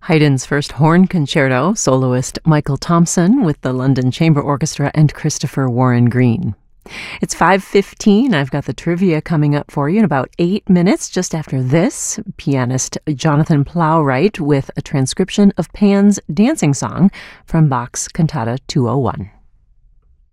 Haydn's first horn concerto, soloist Michael Thompson with the London Chamber Orchestra and Christopher Warren Green. It's 5:15. I've got the trivia coming up for you in about 8 minutes. Just after this, pianist Jonathan Plowright with a transcription of Pan's dancing song from Bach's Cantata 201.